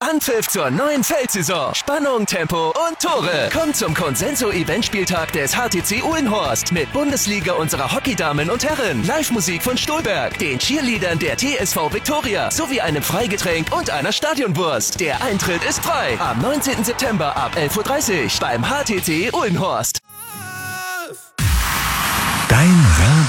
Anpfiff zur neuen Feldsaison. Spannung, Tempo und Tore. Kommt zum Consenso-Eventspieltag des HTC Uhlenhorst mit Bundesliga unserer Hockeydamen und Herren, Live-Musik von Stolberg, den Cheerleadern der TSV Viktoria sowie einem Freigetränk und einer Stadionwurst. Der Eintritt ist frei. Am 19. September ab 11:30 Uhr beim HTC Uhlenhorst. Dein